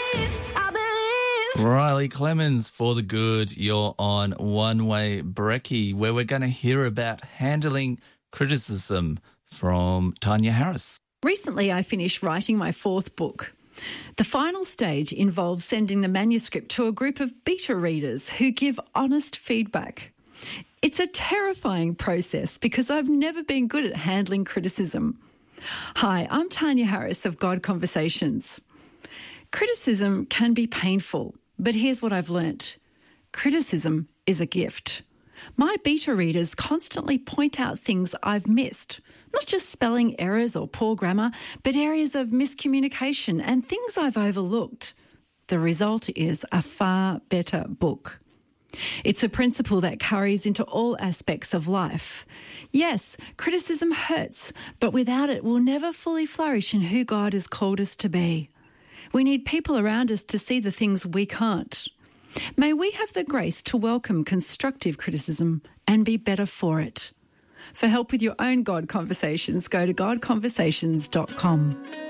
Riley Clemens, For the Good. You're on One Way Brekkie, where we're going to hear about handling criticism from Tanya Harris. Recently, I finished writing my fourth book. The final stage involves sending the manuscript to a group of beta readers who give honest feedback. It's a terrifying process because I've never been good at handling criticism. Hi, I'm Tanya Harris of God Conversations. Criticism can be painful, but here's what I've learnt. Criticism is a gift. My beta readers constantly point out things I've missed, not just spelling errors or poor grammar, but areas of miscommunication and things I've overlooked. The result is a far better book. It's a principle that carries into all aspects of life. Yes, criticism hurts, but without it, we'll never fully flourish in who God has called us to be. We need people around us to see the things we can't. May we have the grace to welcome constructive criticism and be better for it. For help with your own God Conversations, go to godconversations.com.